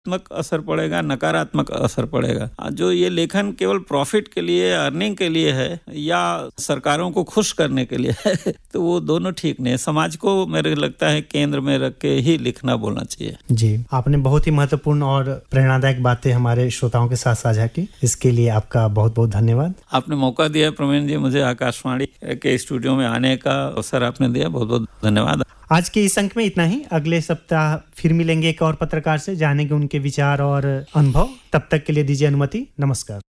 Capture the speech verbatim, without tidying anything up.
सकारात्मक असर पड़ेगा, नकारात्मक असर पड़ेगा। जो ये लेखन केवल प्रॉफिट के लिए, अर्निंग के लिए है या सरकारों को खुश करने के लिए है तो वो दोनों ठीक नहीं है। समाज को मेरे लगता है केंद्र में रख के ही लिखना बोलना चाहिए। जी, आपने बहुत ही महत्वपूर्ण और प्रेरणादायक बातें हमारे श्रोताओं के साथ साझा की, इसके लिए आपका बहुत बहुत धन्यवाद। आपने मौका दिया प्रवीण जी, मुझे आकाशवाणी के स्टूडियो में आने का अवसर आपने दिया, बहुत बहुत धन्यवाद। आज के इस अंक में इतना ही। अगले सप्ताह फिर मिलेंगे एक और पत्रकार से, जानेंगे उनके विचार और अनुभव। तब तक के लिए दीजिए अनुमति। नमस्कार।